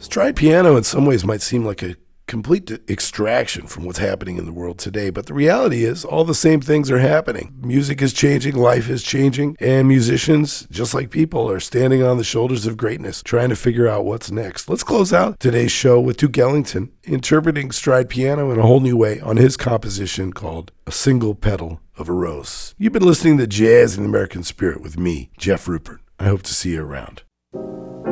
Stride piano in some ways might seem like a complete extraction from what's happening in the world today, but the reality is all the same things are happening. Music is changing, life is changing, and musicians, just like people, are standing on the shoulders of greatness, trying to figure out what's next. Let's close out today's show with Duke Ellington interpreting stride piano in a whole new way on his composition called A Single Petal of a Rose. You've been listening to Jazz in the American Spirit with me, Jeff Rupert. I hope to see you around.